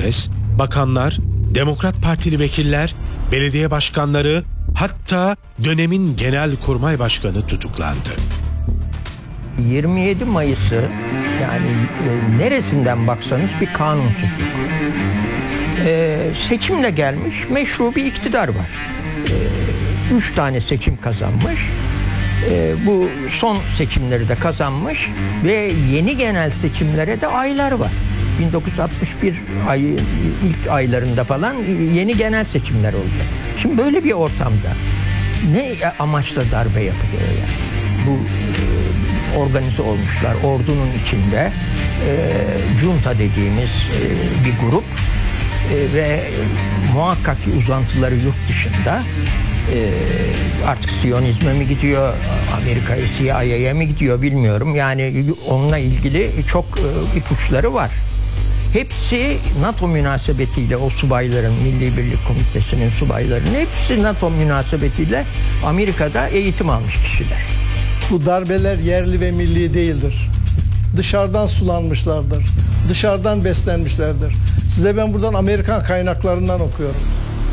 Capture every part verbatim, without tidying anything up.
Menderes, bakanlar, Demokrat Partili vekiller, belediye başkanları, hatta dönemin Genelkurmay Başkanı tutuklandı. yirmi yedi Mayıs'ı yani e, neresinden baksanız bir kanunsuzluk. E, seçimle gelmiş meşru bir iktidar var. E, üç tane seçim kazanmış. E, bu son seçimleri de kazanmış ve yeni genel seçimlere de aylar var. bin dokuz yüz altmış bir ay, ilk aylarında falan yeni genel seçimler olacak. Şimdi böyle bir ortamda ne amaçla darbe yapılıyor yani? Bu e, organize olmuşlar ordunun içinde e, junta dediğimiz e, bir grup e, ve e, muhakkak ki uzantıları yurt dışında. Ee, artık Siyonizme mi gidiyor, Amerika'ya, C I A'ya mi gidiyor bilmiyorum. Yani onunla ilgili çok e, ipuçları var. Hepsi NATO münasebetiyle o subayların, Milli Birlik Komitesi'nin subaylarının hepsi NATO münasebetiyle Amerika'da eğitim almış kişiler. Bu darbeler yerli ve milli değildir. Dışarıdan sulanmışlardır. Dışarıdan beslenmişlerdir. Size ben buradan Amerikan kaynaklarından okuyorum.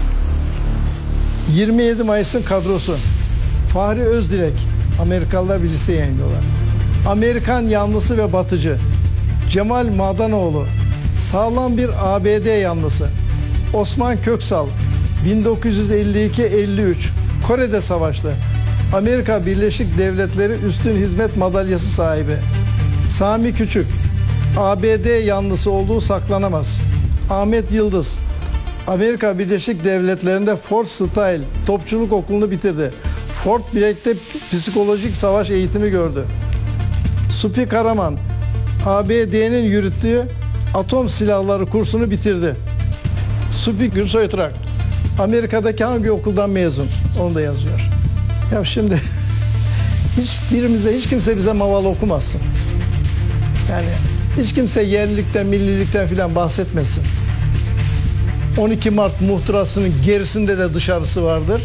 yirmi yedi Mayıs'ın kadrosu. Fahri Özdilek, Amerikalılar bir liste yayınlıyorlar. Amerikan yanlısı ve batıcı. Cemal Madanoğlu, sağlam bir A B D yanlısı. Osman Köksal, bin dokuz yüz elli iki elli üç, Kore'de savaştı. Amerika Birleşik Devletleri Üstün Hizmet Madalyası sahibi. Sami Küçük, A B D yanlısı olduğu saklanamaz. Ahmet Yıldız, Amerika Birleşik Devletleri'nde Fort Style Topçuluk Okulu'nu bitirdi. Fort Bragg'de psikolojik savaş eğitimi gördü. Supi Karaman, A B D'nin yürüttüğü atom silahları kursunu bitirdi. Supi Gürsoytrak, Amerika'daki hangi okuldan mezun? Onu da yazıyor. Ya şimdi hiç birimize, hiç kimse bize maval okumasın. Yani hiç kimse yerlilikten, millilikten filan bahsetmesin. on iki Mart muhtırasının gerisinde de dışarısı vardır.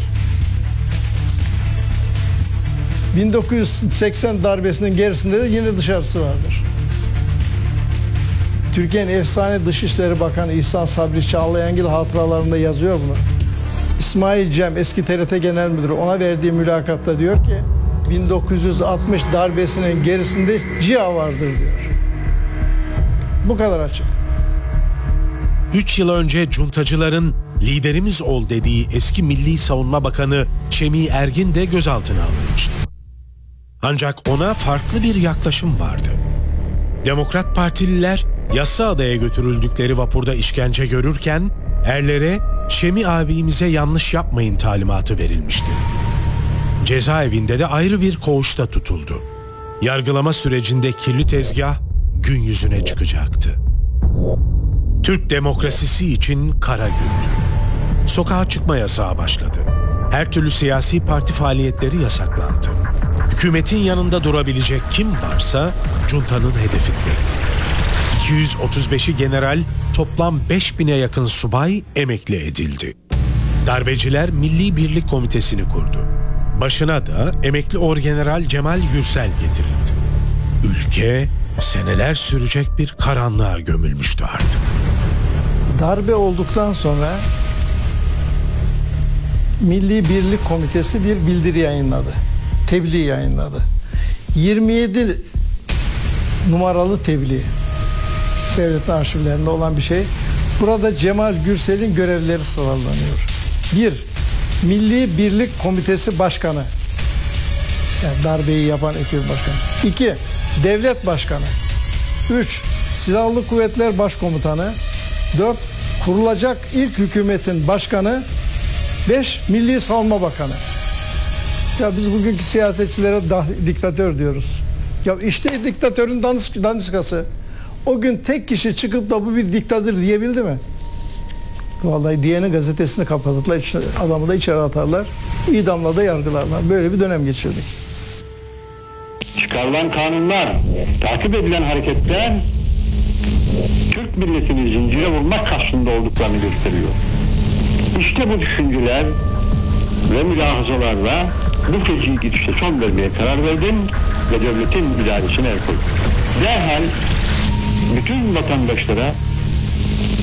bin dokuz yüz seksen darbesinin gerisinde de yine dışarısı vardır. Türkiye'nin efsane Dışişleri Bakanı İhsan Sabri Çağlayangil hatıralarında yazıyor bunu. İsmail Cem, eski T R T Genel Müdürü, ona verdiği mülakatta diyor ki bin dokuz yüz altmış darbesinin gerisinde C İ A vardır diyor. Bu kadar açık. Üç yıl önce cuntacıların liderimiz ol dediği eski Milli Savunma Bakanı Şemî Ergin de gözaltına alınmıştı. Ancak ona farklı bir yaklaşım vardı. Demokrat Partililer Yassıada'ya götürüldükleri vapurda işkence görürken erlere Şemî abimize yanlış yapmayın talimatı verilmişti. Cezaevinde de ayrı bir koğuşta tutuldu. Yargılama sürecinde kirli tezgah gün yüzüne çıkacaktı. Türk demokrasisi için kara gündü. Sokağa çıkma yasağı başladı. Her türlü siyasi parti faaliyetleri yasaklandı. Hükümetin yanında durabilecek kim varsa juntanın hedefindeydi. iki yüz otuz beşi general, toplam beş bine yakın subay emekli edildi. Darbeciler Milli Birlik Komitesi'ni kurdu. Başına da emekli orgeneral Cemal Gürsel getirildi. Ülke seneler sürecek bir karanlığa gömülmüştü artık. Darbe olduktan sonra Milli Birlik Komitesi bir bildiri yayınladı. Tebliğ yayınladı. yirmi yedi numaralı tebliğ. Devlet arşivlerinde olan bir şey. Burada Cemal Gürsel'in görevleri sıralanıyor. Bir, Milli Birlik Komitesi Başkanı. Yani darbeyi yapan ekip başkanı. İki, Devlet Başkanı. Üç, Silahlı Kuvvetler Başkomutanı. Dört, kurulacak ilk hükümetin başkanı. Beş, Milli Savunma Bakanı. Ya biz bugünkü siyasetçilere da, diktatör diyoruz. Ya işte diktatörün danış, danışkası. O gün tek kişi çıkıp da bu bir diktatör diyebildi mi? Vallahi diyeni gazetesini kapatırlar, adamı da içeri atarlar, idamla da yargılarlar. Böyle bir dönem geçirdik. Çıkarılan kanunlar, takip edilen hareketler Türk milletini zincire vurmak kastında olduklarını gösteriyor. İşte bu düşünceler ve mülahazalarla bu feci gidişte son vermeye karar verdim ve devletin idaresine el koydum. Derhal bütün vatandaşlara